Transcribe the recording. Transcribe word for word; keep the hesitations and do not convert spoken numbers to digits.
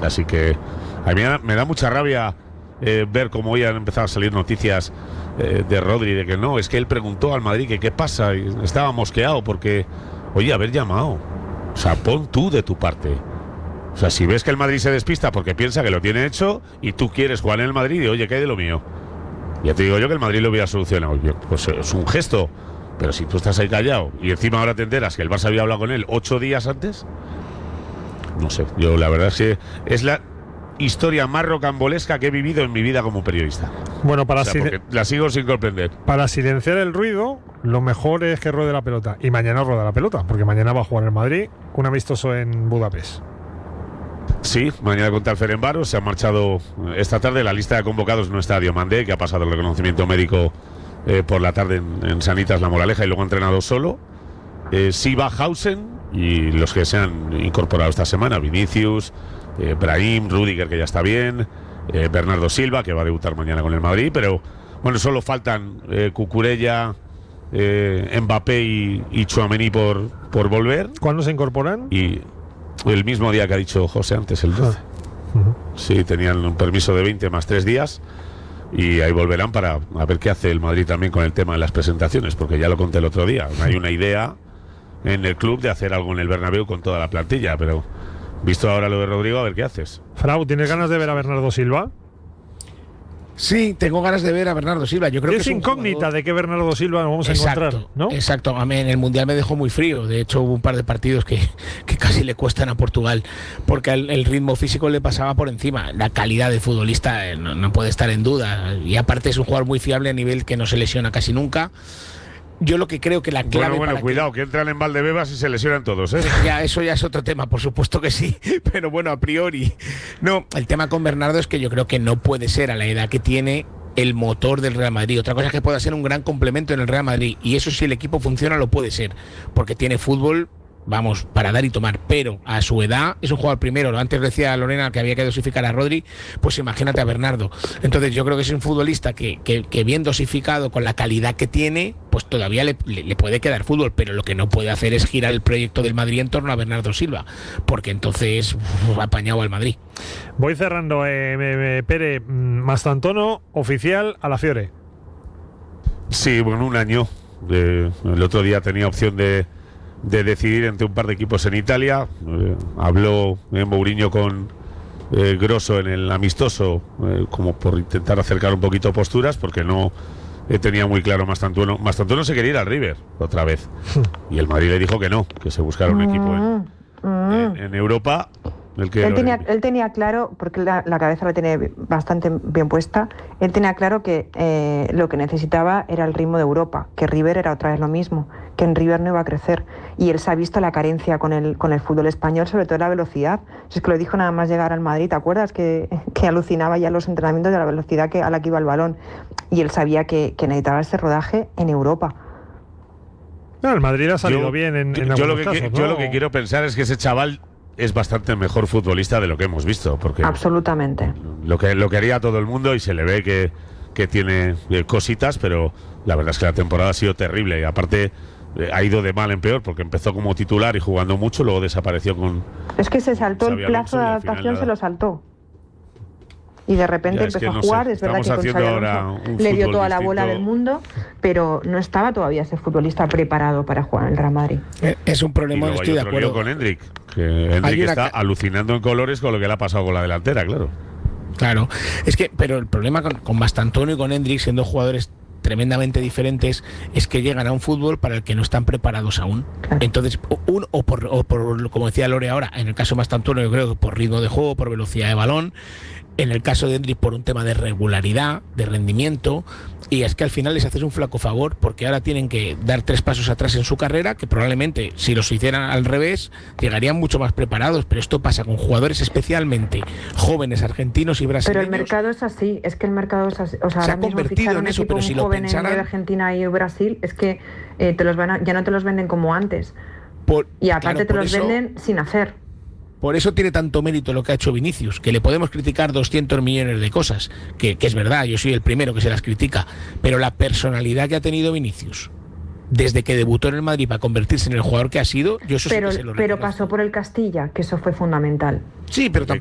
Así que a mí me da mucha rabia eh, ver cómo hoy han empezado a salir noticias eh, de Rodri, de que no, es que él preguntó al Madrid que qué pasa, y estaba mosqueado porque, oye, haber llamado. O sea, pon tú de tu parte. O sea, si ves que el Madrid se despista porque piensa que lo tiene hecho y tú quieres jugar en el Madrid, y oye, ¿qué hay de lo mío? Ya te digo yo que el Madrid lo hubiera solucionado. Yo, pues es un gesto. Pero si tú estás ahí callado y encima ahora te enteras que el Barça había hablado con él ocho días antes, no sé, yo la verdad es que es la historia más rocambolesca que he vivido en mi vida como periodista. Bueno, para o sea, sil- la sigo sin comprender. Para silenciar el ruido, lo mejor es que ruede la pelota. Y mañana rueda la pelota, porque mañana va a jugar el Madrid un amistoso en Budapest. Sí, mañana contra el Ferencváros. Se ha marchado esta tarde. La lista de convocados no está Diomandé, que ha pasado el reconocimiento médico eh, por la tarde en, en Sanitas La Moraleja y luego ha entrenado solo. Eh, sí va Hausen y los que se han incorporado esta semana: Vinicius, eh, Brahim, Rüdiger, que ya está bien, eh, Bernardo Silva, que va a debutar mañana con el Madrid. Pero bueno, solo faltan eh, Cucurella, eh, Mbappé y, y Tchouaméni por, por volver. ¿Cuándo se incorporan? Y el mismo día que ha dicho José antes, el doce. Ah. Uh-huh. Sí, tenían un permiso de veinte más tres días y ahí volverán para a ver qué hace el Madrid también con el tema de las presentaciones, porque ya lo conté el otro día. Hay una idea en el club de hacer algo en el Bernabéu con toda la plantilla, pero visto ahora lo de Rodrigo, a ver qué haces. Frau, ¿tienes ganas de ver a Bernardo Silva? Sí, tengo ganas de ver a Bernardo Silva. Yo creo es que es un incógnita jugador... de qué Bernardo Silva nos vamos a exacto, encontrar, ¿no? Exacto, a mí en el Mundial me dejó muy frío. De hecho, hubo un par de partidos que, que casi le cuestan a Portugal, porque el, el ritmo físico le pasaba por encima. La calidad de futbolista eh, no, no puede estar en duda. Y aparte es un jugador muy fiable a nivel que no se lesiona casi nunca. Yo lo que creo que la clave... Bueno, bueno, para cuidado, que... que entran en Valdebebas y se lesionan todos, ¿eh? Ya, eso ya es otro tema, por supuesto que sí, pero bueno, a priori. No, el tema con Bernardo es que yo creo que no puede ser, a la edad que tiene, el motor del Real Madrid. Otra cosa es que pueda ser un gran complemento en el Real Madrid, y eso, si el equipo funciona, lo puede ser, porque tiene fútbol, vamos, para dar y tomar, pero a su edad es un jugador primero. Antes decía Lorena que había que dosificar a Rodri, pues imagínate a Bernardo. Entonces yo creo que es un futbolista que, que, que bien dosificado, con la calidad que tiene, pues todavía le, le, le puede quedar fútbol, pero lo que no puede hacer es girar el proyecto del Madrid en torno a Bernardo Silva, porque entonces uf, apañado al Madrid. Voy cerrando, eh, eh, eh, Pere, Mastantuono oficial a la Fiore. Sí, bueno, un año. De, el otro día tenía opción de de decidir entre un par de equipos en Italia. Eh, habló eh, Mourinho con eh, Grosso en el amistoso, eh, como por intentar acercar un poquito posturas, porque no eh, tenía muy claro Mastantuono. Mastantuono se quería ir al River otra vez y el Madrid le dijo que no, que se buscara un equipo en, en, en Europa. El que él, tenía, él tenía claro, porque la, la cabeza la tiene bastante bien puesta, él tenía claro que eh, lo que necesitaba era el ritmo de Europa, que River era otra vez lo mismo, que en River no iba a crecer, y él se ha visto la carencia con el, con el fútbol español, sobre todo la velocidad. Es que lo dijo nada más llegar al Madrid, ¿te acuerdas? Que, que alucinaba ya los entrenamientos de la velocidad que, a la que iba el balón, y él sabía que, que necesitaba ese rodaje en Europa. No, el Madrid ha salido yo, bien en, en yo, lo que, casos, ¿no? yo lo que quiero pensar es que ese chaval es bastante mejor futbolista de lo que hemos visto, porque absolutamente lo que lo que haría todo el mundo, y se le ve que, que tiene eh, cositas, pero la verdad es que la temporada ha sido terrible, y aparte eh, ha ido de mal en peor, porque empezó como titular y jugando mucho, luego desapareció con... Es que se saltó Xavi el plazo de Alonso, y al adaptación, final se lo saltó. Y de repente Ya, es empezó que no a jugar, sé, es verdad que estamos con haciendo Xavi ahora Alonso un le dio fútbol toda la bola distinto. del mundo, pero no estaba todavía ese futbolista preparado para jugar en el Real Madrid. Es un Y problema, luego hay estoy de otro lío acuerdo. con Hendrik, que Hendrik Hay una está ca- alucinando en colores con lo que le ha pasado con la delantera, claro. Claro, es que, pero el problema con, con Mastantuono y con Hendrik, siendo jugadores tremendamente diferentes, es que llegan a un fútbol para el que no están preparados aún. Claro. Entonces, un, o, por, o por, como decía Lore ahora, en el caso de Mastantuono, yo creo que por ritmo de juego, por velocidad de balón. En el caso de Hendrik, por un tema de regularidad, de rendimiento, y es que al final les haces un flaco favor, porque ahora tienen que dar tres pasos atrás en su carrera, que probablemente si los hicieran al revés llegarían mucho más preparados, pero esto pasa con jugadores especialmente jóvenes argentinos y brasileños. Pero el mercado es así, es que el mercado es así. O sea, Se ahora ha mismo convertido fichar en un eso, equipo pero si un lo joven pensaran- en Argentina y Brasil, es que eh, te los van a- ya no te los venden como antes. Por- Y aparte claro, te por los eso- venden sin hacer. Por eso tiene tanto mérito lo que ha hecho Vinicius, que le podemos criticar doscientos millones de cosas, que, que es verdad, yo soy el primero que se las critica, pero la personalidad que ha tenido Vinicius desde que debutó en el Madrid para convertirse en el jugador que ha sido, yo eso Pero, sí que se lo pero reconozco. pasó por el Castilla, que eso fue fundamental. Sí, pero tampoco